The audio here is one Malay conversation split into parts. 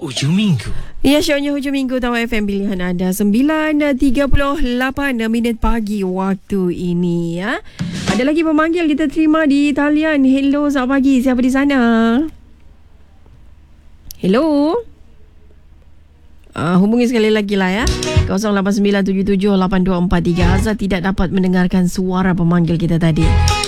Hujung minggu. Ya, syoknya hujung minggu Tawar FM pilihan anda 9.38 minit pagi waktu ini ya. Ada lagi pemanggil kita terima di talian. Hello, selamat pagi. Siapa di sana? Hello. Hubungi sekali lagi lah ya. 0897782433. Azhar tidak dapat mendengarkan suara pemanggil kita tadi.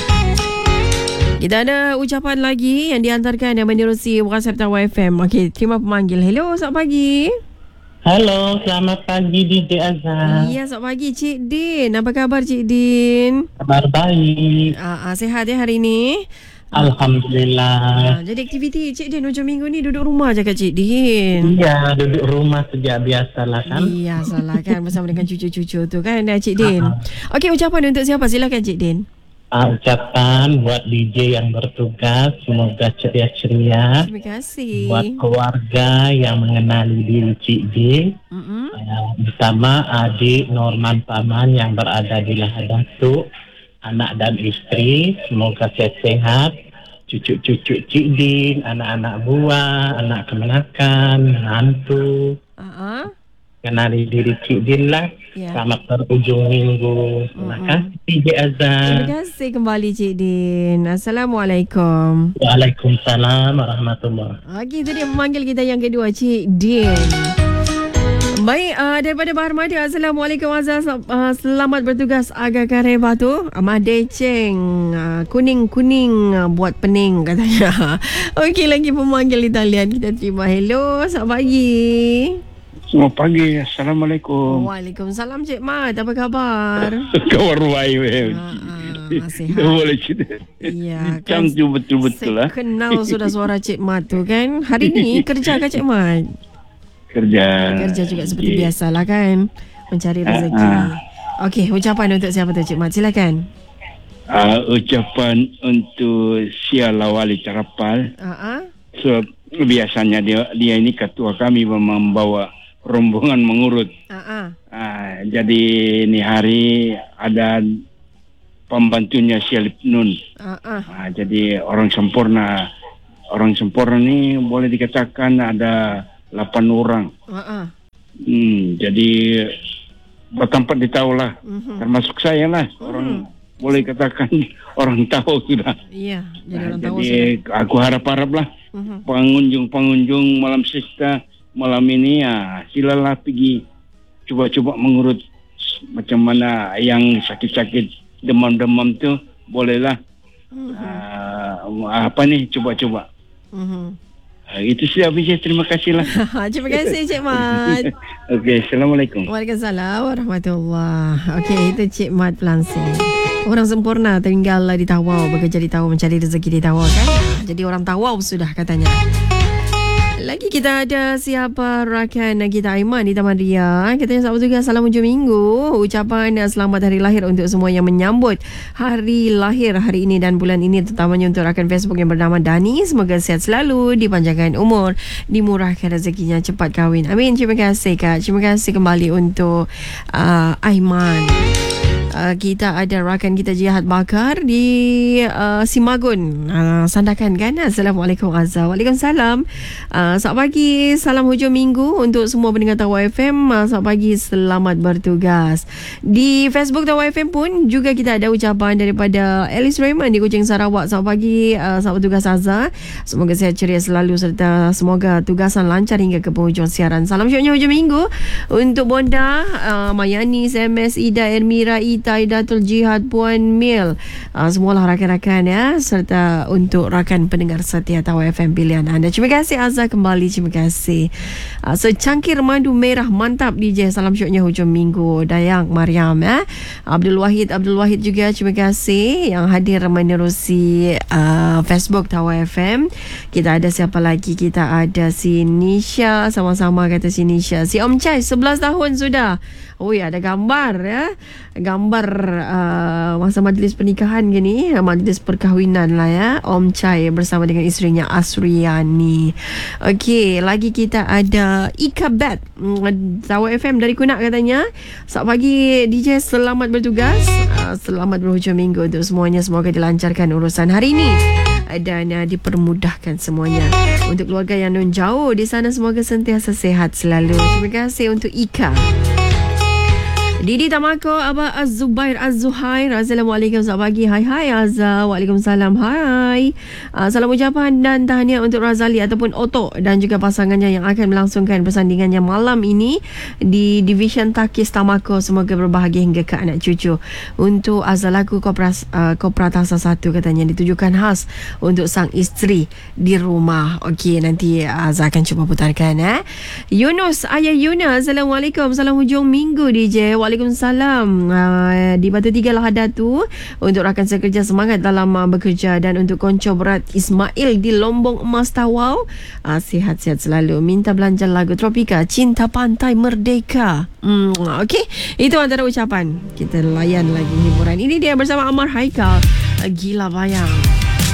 Kita ada ucapan lagi yang dihantarkan yang menerusi WhatsApp Tawar FM. Okey, terima pemanggil. Hello, selamat pagi. Halo, selamat pagi DJ Azhar. Ya, selamat pagi Cik Din. Apa khabar Cik Din? Kabar baik. Sihat ya hari ini? Alhamdulillah. Jadi aktiviti Cik Din hujung minggu ni duduk rumah je Cik Din? Iya, duduk rumah sejak biasalah kan. Iya, salah kan bersama dengan cucu-cucu tu kan Cik Din. Okey, ucapan untuk siapa? Silakan Cik Din. Ucapan buat DJ yang bertugas, semoga ceria-ceria. Terima kasih. Buat keluarga yang mengenali diri Cik D, bersama adik Norman Paman yang berada di Lahad Datuk, anak dan isteri, semoga sehat-sehat. Cucu-cucu Cik Din, anak-anak buah, anak kemenakan, menantu. Kenali diri Cik Din lah. Selamat berhujung minggu. Terima kasih DJ Azhar. Terima kasih kembali Cik Din. Assalamualaikum. Waalaikumsalam warahmatullahi. Okey, itu dia memanggil kita yang kedua Cik Din. Baik, daripada Bahar Mada. Assalamualaikum Azhar. Selamat bertugas agak kareba tu. Made ceng kuning-kuning buat pening katanya. Okey, lagi pemanggil Italian kita terima. Hello, selamat pagi. Selamat pagi. Assalamualaikum. Waalaikumsalam Cik Mat. Apa khabar? Kabar baik. Sihat. Boleh cerita. Ya, Macam kan tu betul-betul lah. kenal sudah suara Cik Mat tu kan. Hari ni kerja ke Cik Mat? Kerja juga seperti biasalah kan. Mencari rezeki. Okey, ucapan untuk siapa tu Cik Mat? Silakan. Ucapan untuk Sia Lawali Carapal. So, biasanya dia ini ketua kami membawa rombongan mengurut. Jadi ini hari ada pembantunya Syalip Nun. Jadi orang sempurna ni boleh dikatakan ada 8 orang. Jadi bertempat ditahulah. Termasuk saya lah. Orang boleh katakan orang tahu sudah. Iya, jadi orang tahu jadi sudah. Aku harap lah pengunjung malam sista malam ini silalah pergi coba-coba mengurut macam mana yang sakit-sakit demam-demam tu bolehlah coba-coba. Itu sudah bisa. Terima kasih lah. Terima kasih Cik Mat. Okey, Assalamualaikum. Waalaikumsalam warahmatullahi. Okey, itu Cik Mat Pelansing. Orang sempurna tinggal di Tawau, bekerja di Tawau, mencari rezeki di Tawau kan. Jadi orang Tawau sudah katanya. Lagi kita ada siapa rakan kita Aiman di Taman Ria. Katanya selamat juga salam hujung minggu. Ucapan selamat hari lahir untuk semua yang menyambut hari lahir hari ini dan bulan ini, terutamanya untuk rakan Facebook yang bernama Dani. Semoga sihat selalu, dipanjangkan umur, dimurahkan rezekinya, cepat kahwin. Amin. Terima kasih Kak. Terima kasih kembali untuk Aiman. Kita ada rakan kita Jihad Bakar di Simagun, Sandakan kan. Assalamualaikum Azhar. Waalaikumsalam. Selamat pagi, salam hujung minggu untuk semua pendengar Tawar FM. Selamat pagi, selamat bertugas. Di Facebook Tawar FM pun juga kita ada ucapan daripada Alice Raymond di Kuching Sarawak. Selamat pagi, selamat bertugas Azhar. Semoga sihat ceria selalu serta semoga tugasan lancar hingga ke penghujung siaran. Salam syoknya hujung minggu untuk Bonda, Mayani, SMS, Ida, Ermira, Idatul Jihad, Puan Mil, semualah rakan-rakan ya, serta untuk rakan pendengar setia Tawar FM pilihan anda. Terima kasih Azhar kembali. Terima kasih. Secangkir madu merah mantap DJ. Salam syoknya hujung minggu. Dayang Mariam ya. Abdul Wahid juga terima kasih yang hadir menerusi Facebook Tawar FM. Kita ada siapa lagi? Kita ada si Nisha, sama-sama kata si Nisha. Si Om Chai 11 tahun sudah. Oh ya, ada gambar ya. Gambar masa majlis pernikahan gini, majlis perkahwinan lah ya. Om Chai bersama dengan isterinya Asriani. Okey, lagi kita ada Ika Bat, Tawar FM dari Kunak katanya. Selamat pagi DJ, selamat bertugas. Selamat berhujung minggu untuk semuanya. Semoga dilancarkan urusan hari ini. dan dipermudahkan semuanya. Untuk keluarga yang non jauh di sana, semoga sentiasa sihat selalu. Terima kasih untuk Ika. Didi Tamako, Abah Az-Zubair Az-Zuhair. Assalamualaikum, selamat pagi. Hai Azza. Waalaikumsalam. Hai. Salam ucapan dan tahniah untuk Razali ataupun Oto dan juga pasangannya yang akan melangsungkan persandingannya malam ini di Division Takis Tamako. Semoga berbahagia hingga ke anak cucu. Untuk Azalaku Kopratasa 1 katanya ditujukan khas untuk sang isteri di rumah. Okey, nanti Azza akan cuba putarkan. Yunus, Ayah Yuna. Assalamualaikum. Salam hujung minggu DJ. Waalaikumsalam. Di Batu Tiga lah ada tu untuk rakan sekerja, semangat dalam bekerja. Dan untuk konco berat Ismail di Lombong Emas Tawau, sihat-sihat selalu. Minta belanja lagu Tropika, Cinta Pantai Merdeka. Okey, itu antara ucapan. Kita layan lagi hiburan. Ini dia bersama Amar Haikal, Gila Bayang.